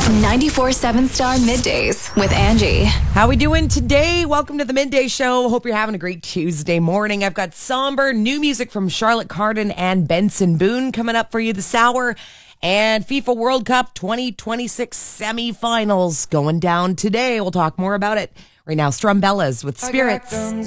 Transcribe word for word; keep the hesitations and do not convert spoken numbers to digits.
ninety-four seven Star Middays with Angie. How we doing today? Welcome to the Midday Show. Hope you're having a great Tuesday morning. I've got somber new music from Charlotte Cardin and Benson Boone coming up for you this hour. And FIFA World Cup twenty twenty-six semifinals going down today. We'll talk more about it right now. Strumbellas with Spirits.